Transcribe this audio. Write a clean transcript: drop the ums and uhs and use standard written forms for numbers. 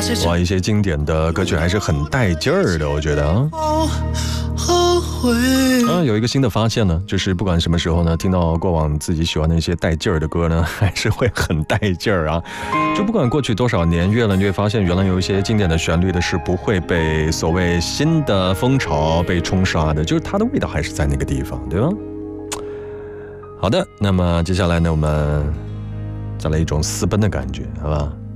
哇，一些经典的歌曲还是很带劲儿的，我觉得啊。有一个新的发现呢，就是不管什么时候呢，听到过往自己喜欢的一些带劲儿的歌呢，还是会很带劲儿啊。就不管过去多少年月了，你会发现原来有一些经典的旋律的是不会被所谓新的风潮被冲刷的，就是它的味道还是在那个地方，对吧？好的，那么接下来呢，我们再来一种私奔的感觉，好吧？